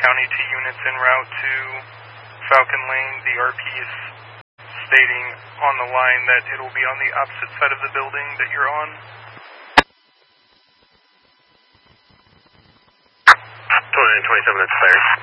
County to units en route to Falcon Lane. The RP is stating on the line that it'll be on the opposite side of the building that you're on. 27 minutes clear.